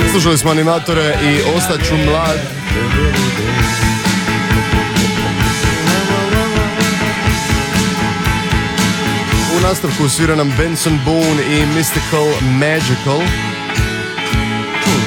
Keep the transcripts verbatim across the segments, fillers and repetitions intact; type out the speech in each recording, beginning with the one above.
Slušali smo Animatore i Ostaću mlad. U nastavku svira nam Benson Boone i Mystical Magical. Hmm.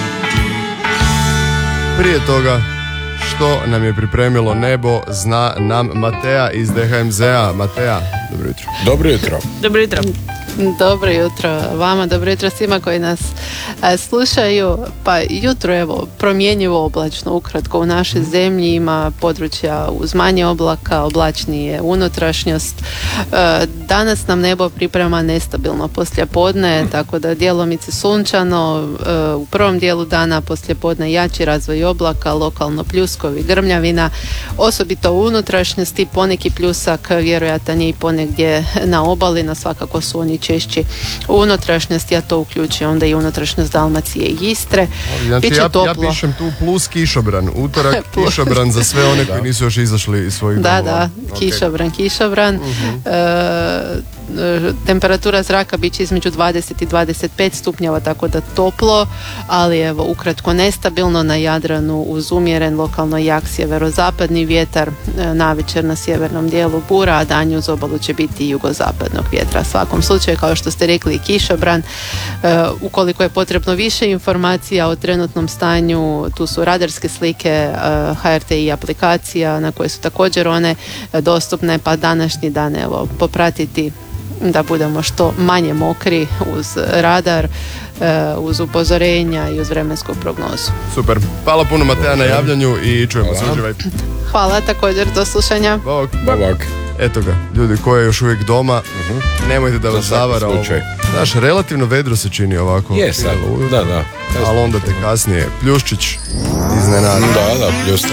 Prije toga, što nam je pripremilo nebo, zna nam Mateja iz D H M Z-a. Mateja, dobro jutro. Dobro jutro. Dobro jutro. Dobro jutro vama, dobro jutro svima koji nas e, slušaju. Pa jutro, evo, promjenjivo oblačno, ukratko u našoj zemlji ima područja uz manje oblaka, oblačnije unutrašnjost. E, danas nam nebo priprema nestabilno poslijepodne, tako da djelomice sunčano, e, u prvom dijelu dana poslijepodne jači razvoj oblaka, lokalno pljuskovi, grmljavina, osobito u unutrašnjosti, poneki pljusak vjerojatan je i ponegdje na obali, na svakako su oni češći u unutrašnjosti, a to uključuje onda i unutrašnjost Dalmacije i Istre. Znači, Biće ja, toplo. ja pišem tu plus kišobran, utorak kišobran za sve one koji nisu još izašli iz svojih Da, domova. da, Okay. kišobran, kišobran. Uh-huh. E, temperatura zraka bit će između dvadeset i dvadeset pet stupnjeva, tako da toplo, ali evo ukratko nestabilno na Jadranu uz umjeren lokalno jak sjeverozapadni vjetar, e, navečer na sjevernom dijelu bura, a danju uz obalu će biti jugozapadnog vjetra. U svakom slučaju, kao što ste rekli, kišobran. E, ukoliko je potrebno više informacija o trenutnom stanju, tu su radarske slike, e, H R T I aplikacija na koje su također one dostupne, pa današnji dan evo popratiti da budemo što manje mokri uz radar, uz upozorenja i uz vremensku prognozu. Super. Hvala puno Mateja na javljanju i čujemo se. Uživaj. Hvala također, do slušanja. Bog. Bog. Eto ga, ljudi koji je još uvijek doma, uh-huh. nemojte da vas zavara ovo. Znaš, relativno vedro se čini ovako. Je sad, da, da. Ali onda te kasnije pljuščić iznenada. Da, da, pljuščić.